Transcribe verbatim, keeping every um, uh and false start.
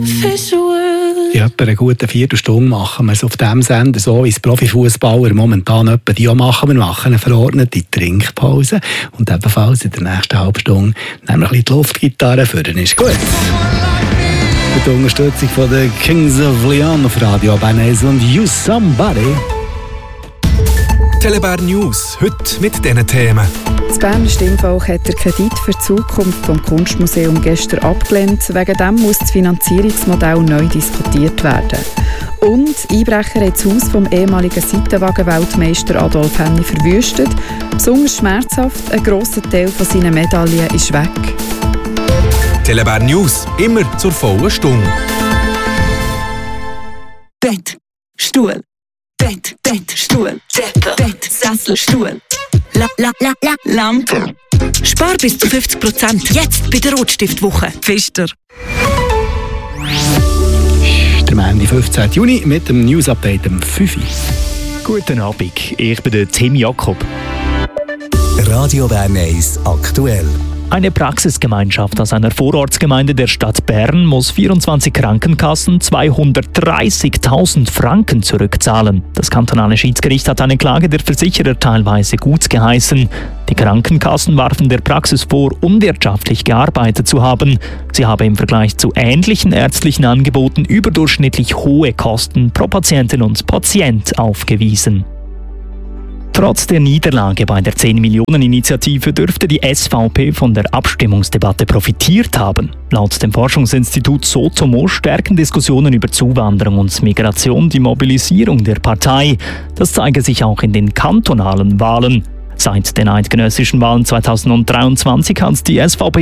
In etwa einer guten Viertelstunde machen wir es auf diesem Sender so, wie es Profifußballer momentan etwa die auch machen. Wir machen eine verordnete Trinkpause und ebenfalls in der nächsten halben Stunde nehmen wir ein bisschen die Luftgitarre für. Dann ist gut. Mit der Unterstützung von den Kings of Leon auf Radio Bernese und You Somebody. Telebär News, heute mit diesen Themen. Das Berner Stimmvolk hat den Kredit für die Zukunft des Kunstmuseums gestern abgelehnt. Wegen dem muss das Finanzierungsmodell neu diskutiert werden. Und Einbrecher haben das Haus vom ehemaligen Seitenwagen-Weltmeister Adolf Henny verwüstet. Besonders schmerzhaft, ein grosser Teil von seinen Medaillen ist weg. Telebär News, immer zur vollen Stunde. Bett, Stuhl. Bett, Bett, Stuhl, Decke, Bett, Sessel, Stuhl, la, la, la, la, Lampe. Spar bis zu fünfzig Prozent jetzt bei der Rotstiftwoche. Pfister. Der Montag, fünfzehnten Juni mit dem News-Update am fünf Uhr. Guten Abend, ich bin der Tim Jakob. Radio Bernese aktuell. Eine Praxisgemeinschaft aus einer Vorortsgemeinde der Stadt Bern muss vierundzwanzig Krankenkassen zweihundertdreißigtausend Franken zurückzahlen. Das kantonale Schiedsgericht hat eine Klage der Versicherer teilweise gutsgeheißen. Die Krankenkassen warfen der Praxis vor, unwirtschaftlich gearbeitet zu haben. Sie habe im Vergleich zu ähnlichen ärztlichen Angeboten überdurchschnittlich hohe Kosten pro Patientin und Patient aufgewiesen. Trotz der Niederlage bei der zehn-Millionen-Initiative dürfte die S V P von der Abstimmungsdebatte profitiert haben. Laut dem Forschungsinstitut Sotomo stärken Diskussionen über Zuwanderung und Migration die Mobilisierung der Partei. Das zeige sich auch in den kantonalen Wahlen. Seit den eidgenössischen Wahlen zweitausenddreiundzwanzig hat die S V P